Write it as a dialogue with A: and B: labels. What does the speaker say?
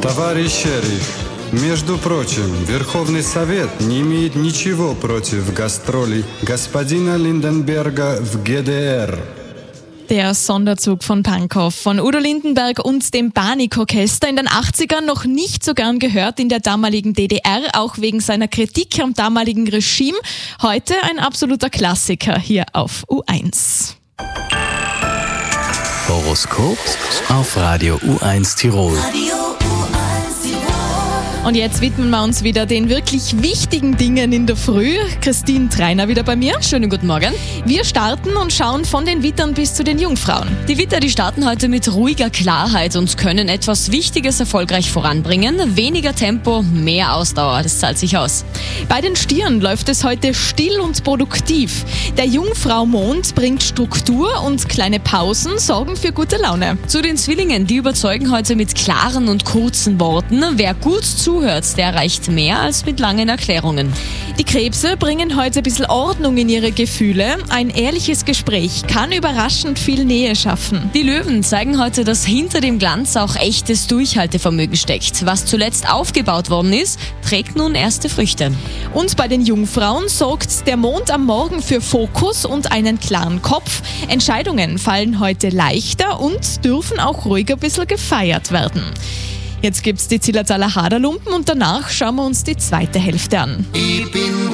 A: Товарищ шериф, между прочим, Верховный Совет не имеет ничего против гастролей господина Lindenberger в ГДР.
B: Der Sonderzug von Pankow, von Udo Lindenberg und dem Barnik-Orchester, in den 80ern noch nicht so gern gehört in der damaligen DDR, auch wegen seiner Kritik am damaligen Regime. Heute ein absoluter Klassiker hier auf U1.
C: Horoskop auf Radio U1 Tirol.
B: Und jetzt widmen wir uns wieder den wirklich wichtigen Dingen in der Früh. Christine Treiner wieder bei mir.
D: Schönen guten Morgen.
B: Wir starten und schauen von den Wittern bis zu den Jungfrauen.
D: Die Witter, die starten heute mit ruhiger Klarheit und können etwas Wichtiges erfolgreich voranbringen. Weniger Tempo, mehr Ausdauer, das zahlt sich aus.
B: Bei den Stieren läuft es heute still und produktiv. Der Jungfrau-Mond bringt Struktur und kleine Pausen sorgen für gute Laune.
D: Zu den Zwillingen, die überzeugen heute mit klaren und kurzen Worten. Wer gut zuhört, der erreicht mehr als mit langen Erklärungen.
B: Die Krebse bringen heute ein bisschen Ordnung in ihre Gefühle. Ein ehrliches Gespräch kann überraschend viel Nähe schaffen.
D: Die Löwen zeigen heute, dass hinter dem Glanz auch echtes Durchhaltevermögen steckt. Was zuletzt aufgebaut worden ist, trägt nun erste Früchte.
B: Und bei den Jungfrauen sorgt der Mond am Morgen für Fokus und einen klaren Kopf. Entscheidungen fallen heute leichter und dürfen auch ruhig ein bisschen gefeiert werden. Jetzt gibt's die Zillertaler Haderlumpen und danach schauen wir uns die zweite Hälfte an.
E: Ich bin